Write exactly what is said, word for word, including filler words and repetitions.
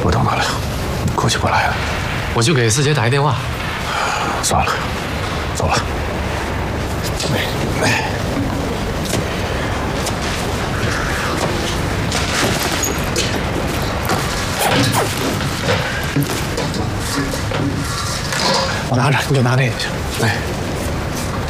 不等他了，估计不来了。 我就给四姐打一电话。 算了，走了。哎哎。 我拿着，你就拿那个去。哎。